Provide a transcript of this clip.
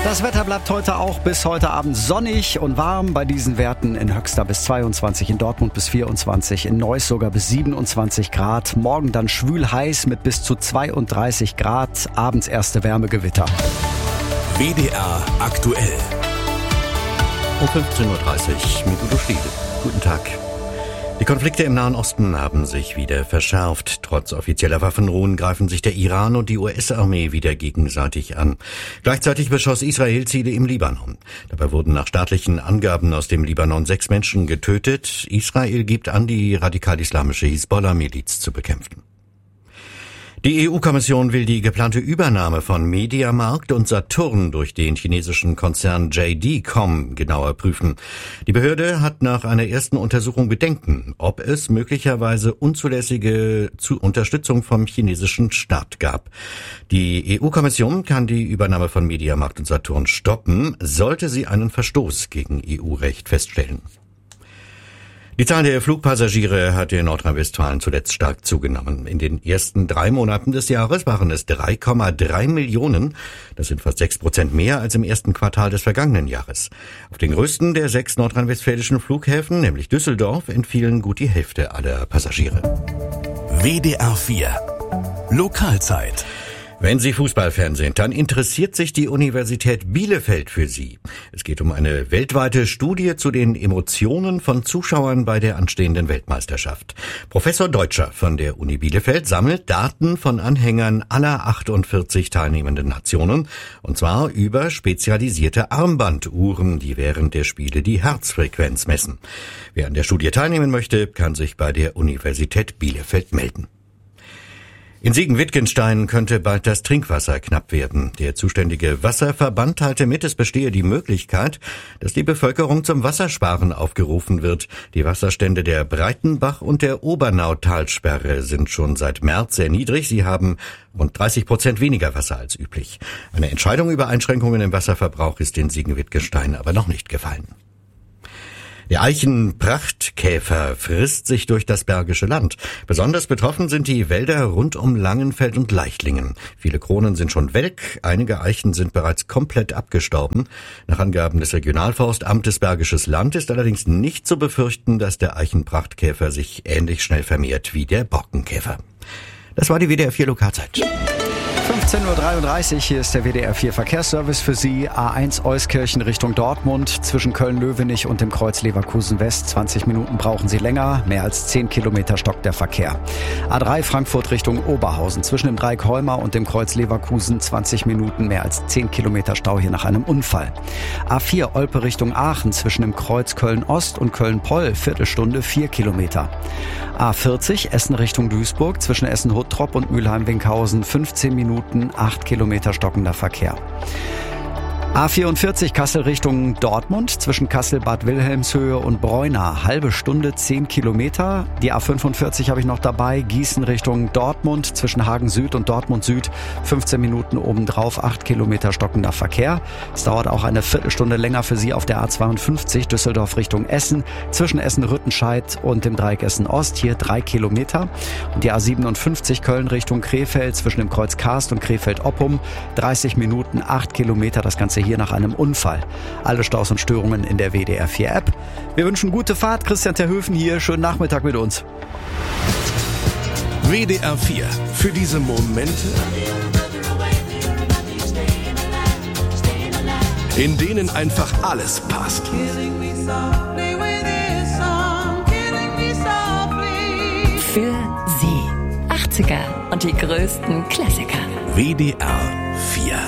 Das Wetter bleibt heute auch bis heute Abend sonnig und warm. Bei diesen Werten in Höxter bis 22, in Dortmund bis 24, in Neuss sogar bis 27 Grad. Morgen dann schwül heiß mit bis zu 32 Grad. Abends erste Wärmegewitter. WDR aktuell. Um 15.30 Uhr mit Udo Schliede. Guten Tag. Die Konflikte im Nahen Osten haben sich wieder verschärft. Trotz offizieller Waffenruhen greifen sich der Iran und die US-Armee wieder gegenseitig an. Gleichzeitig beschoss Israel Ziele im Libanon. Dabei wurden nach staatlichen Angaben aus dem Libanon 6 Menschen getötet. Israel gibt an, die radikal-islamische Hisbollah-Miliz zu bekämpfen. Die EU-Kommission will die geplante Übernahme von Mediamarkt und Saturn durch den chinesischen Konzern JD.com genauer prüfen. Die Behörde hat nach einer ersten Untersuchung Bedenken, ob es möglicherweise unzulässige Unterstützung vom chinesischen Staat gab. Die EU-Kommission kann die Übernahme von Mediamarkt und Saturn stoppen, sollte sie einen Verstoß gegen EU-Recht feststellen. Die Zahl der Flugpassagiere hat in Nordrhein-Westfalen zuletzt stark zugenommen. In den ersten 3 Monaten des Jahres waren es 3,3 Millionen. Das sind fast 6% mehr als im ersten Quartal des vergangenen Jahres. Auf den größten der 6 nordrhein-westfälischen Flughäfen, nämlich Düsseldorf, entfielen gut die Hälfte aller Passagiere. WDR 4 Lokalzeit. Wenn Sie Fußballfan sind, dann interessiert sich die Universität Bielefeld für Sie. Es geht um eine weltweite Studie zu den Emotionen von Zuschauern bei der anstehenden Weltmeisterschaft. Professor Deutscher von der Uni Bielefeld sammelt Daten von Anhängern aller 48 teilnehmenden Nationen, und zwar über spezialisierte Armbanduhren, die während der Spiele die Herzfrequenz messen. Wer an der Studie teilnehmen möchte, kann sich bei der Universität Bielefeld melden. In Siegen-Wittgenstein könnte bald das Trinkwasser knapp werden. Der zuständige Wasserverband teilte mit, es bestehe die Möglichkeit, dass die Bevölkerung zum Wassersparen aufgerufen wird. Die Wasserstände der Breitenbach- und der Obernautalsperre sind schon seit März sehr niedrig. Sie haben rund 30% weniger Wasser als üblich. Eine Entscheidung über Einschränkungen im Wasserverbrauch ist in Siegen-Wittgenstein aber noch nicht gefallen. Der Eichenprachtkäfer frisst sich durch das Bergische Land. Besonders betroffen sind die Wälder rund um Langenfeld und Leichtlingen. Viele Kronen sind schon welk, einige Eichen sind bereits komplett abgestorben. Nach Angaben des Regionalforstamtes Bergisches Land ist allerdings nicht zu befürchten, dass der Eichenprachtkäfer sich ähnlich schnell vermehrt wie der Borkenkäfer. Das war die WDR 4 Lokalzeit. 15.33 Uhr, hier ist der WDR 4 Verkehrsservice für Sie. A1 Euskirchen Richtung Dortmund, zwischen Köln-Löwenich und dem Kreuz Leverkusen West. 20 Minuten brauchen Sie länger, mehr als 10 Kilometer stockt der Verkehr. A3 Frankfurt Richtung Oberhausen, zwischen dem Dreieck Holmer und dem Kreuz Leverkusen. 20 Minuten, mehr als 10 Kilometer Stau hier nach einem Unfall. A4 Olpe Richtung Aachen, zwischen dem Kreuz Köln-Ost und Köln-Poll. Viertelstunde, 4 Kilometer. A40 Essen Richtung Duisburg, zwischen Essen-Huttrop und Mülheim-Winkhausen. 15 Minuten, 8 Kilometer stockender Verkehr. A44 Kassel Richtung Dortmund, zwischen Kassel-Bad Wilhelmshöhe und Breuna. Halbe Stunde, 10 Kilometer. Die A45 habe ich noch dabei. Gießen Richtung Dortmund, zwischen Hagen Süd und Dortmund Süd. 15 Minuten obendrauf, 8 Kilometer stockender Verkehr. Es dauert auch eine Viertelstunde länger für Sie auf der A52 Düsseldorf Richtung Essen, zwischen Essen-Rüttenscheid und dem Dreieck Essen-Ost. Hier 3 Kilometer. Und die A57 Köln Richtung Krefeld, zwischen dem Kreuz Karst und Krefeld-Oppum. 30 Minuten, 8 Kilometer. Das Ganze hier nach einem Unfall. Alle Staus und Störungen in der WDR 4 App. Wir wünschen gute Fahrt. Christian Terhöfen hier. Schönen Nachmittag mit uns. WDR 4 für diese Momente, in denen einfach alles passt. Für Sie 80er und die größten Klassiker. WDR 4